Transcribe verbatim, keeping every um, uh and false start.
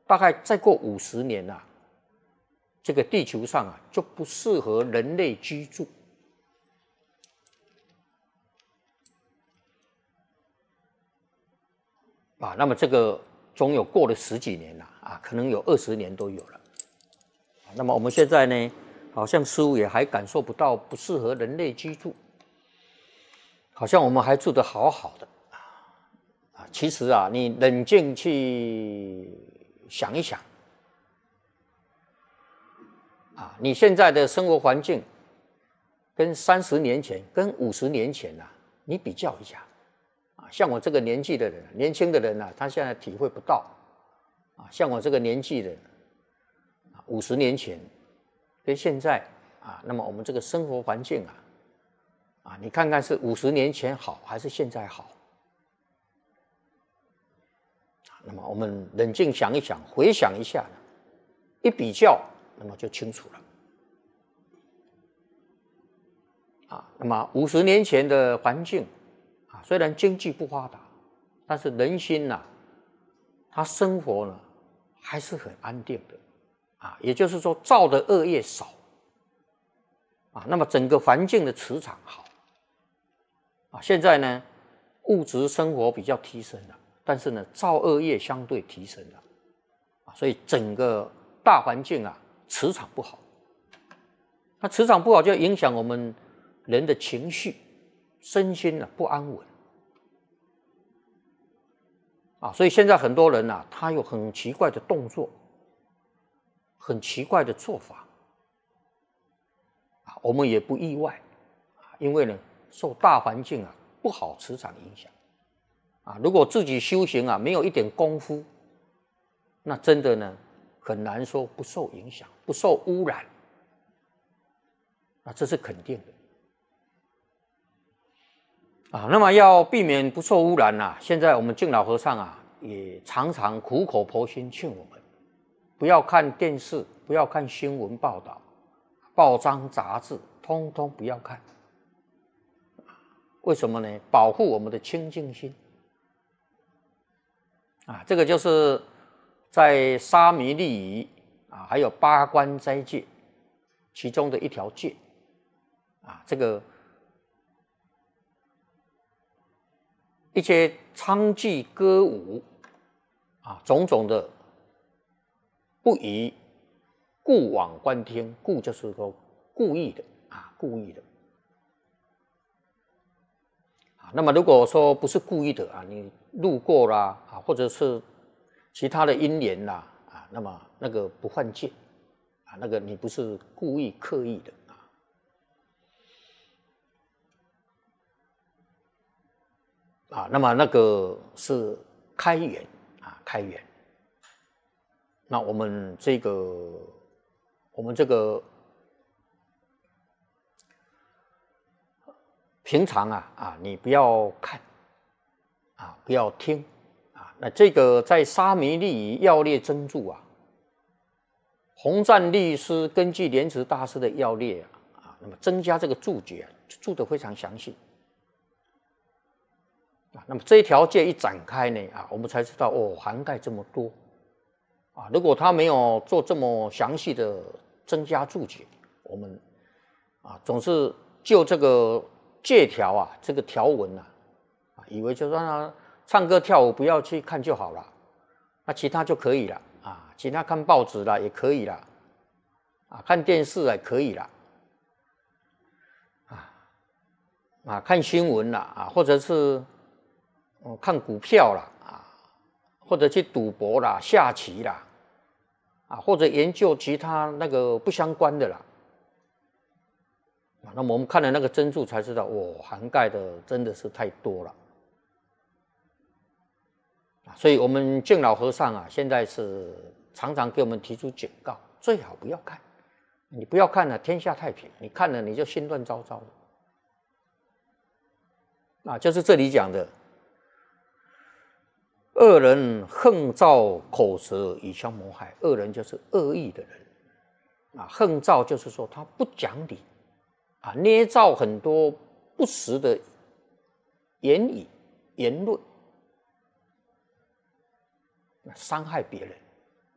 大概再过五十年啊，这个地球上啊就不适合人类居住。啊，那么这个总有过了十几年了啊，可能有二十年都有了。那么我们现在呢，好像似乎也还感受不到不适合人类居住，好像我们还住得好好的啊。其实啊，你冷静去想一想啊，你现在的生活环境跟三十年前、跟五十年前啊，你比较一下。像我这个年纪的人，年轻的人啊，他现在体会不到啊。像我这个年纪的，五十年前跟现在啊，那么我们这个生活环境啊，啊，你看看是五十年前好还是现在好？那么我们冷静想一想，回想一下，一比较，那么就清楚了。啊，那么五十年前的环境。虽然经济不发达，但是人心呐、啊，他生活呢还是很安定的啊。也就是说，造的恶业少啊，那么整个环境的磁场好啊。现在呢，物质生活比较提升了，但是呢，造恶业相对提升了啊，所以整个大环境啊，磁场不好。那磁场不好，就影响我们人的情绪、身心啊不安稳。啊，所以现在很多人啊，他有很奇怪的动作，很奇怪的做法，啊，我们也不意外，啊，因为呢，受大环境啊不好磁场影响，啊，如果自己修行啊没有一点功夫，那真的呢很难说不受影响、不受污染，啊，这是肯定的。啊，那么要避免不受污染啊，现在我们敬老和尚啊，也常常苦口婆心劝我们，不要看电视，不要看新闻报道，报章杂志，通通不要看。为什么呢？保护我们的清净心。啊，这个就是在沙弥利仪啊，还有八关斋戒其中的一条戒。啊，这个。一些娼妓歌舞啊，种种的不宜故往观听，故就是说故意的啊，故意的啊。那么如果说不是故意的啊，你路过啦啊，或者是其他的因缘啦啊，那么那个不犯戒啊，那个你不是故意刻意的。啊，那么那个是开源啊，开源。那我们这个，我们这个平常啊啊，你不要看啊，不要听啊。那这个在沙弥利仪要列真注啊，洪赞律师根据莲池大师的要列啊啊，那么增加这个注解、啊，注得非常详细。那么这一条戒一展开呢，啊，我们才知道哦，涵盖这么多，啊，如果他没有做这么详细的增加注解，我们啊总是就这个戒条啊，这个条文啊，啊，以为就让他唱歌跳舞不要去看就好了，那其他就可以了啊，其他看报纸啦也可以啦，啊，看电视也可以啦，啊啊，看新闻啦啊，或者是。哦，看股票啦，啊，或者去赌博啦、下棋啦，啊，或者研究其他那个不相关的啦，啊，那么我们看了那个真注才知道，哦，涵盖的真的是太多了，啊，所以我们敬老和尚啊，现在是常常给我们提出警告，最好不要看，你不要看了，天下太平，你看了你就心乱糟糟的，啊，就是这里讲的。恶人横造口舌以相谋害，恶人就是恶意的人啊。横造就是说他不讲理啊，捏造很多不实的言语言论，伤害别人